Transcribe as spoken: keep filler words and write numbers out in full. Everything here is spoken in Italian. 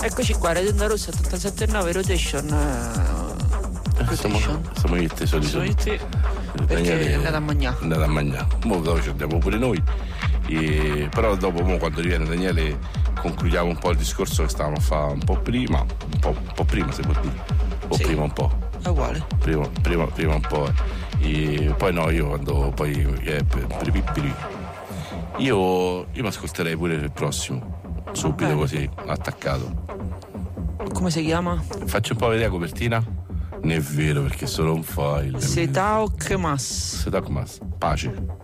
Eccoci qua, Radio Onda Rossa ottantasette virgola nove Rotation. Uh, Siamo, rotation. siamo io e te solito. Sono io e te, perché è andata a mangiare. È andata a mangiare. Mo dopo ci andiamo pure noi. E, però dopo, mo, quando riviene Daniele, concludiamo un po' il discorso che stavamo a fare un po' prima. Un po', un po' prima, si può dire. Un po' Sì. prima un po'. È uguale. Prima, prima, prima un po'. Eh. E poi no, io quando poi eh, per, per, per, per, io, io mi ascolterei pure il prossimo. Subito bene. così, attaccato. Come si chiama? Faccio un po' vedere la copertina. Non è vero, perché è solo un file. Setaok Mas. Setaok Mas. Pace.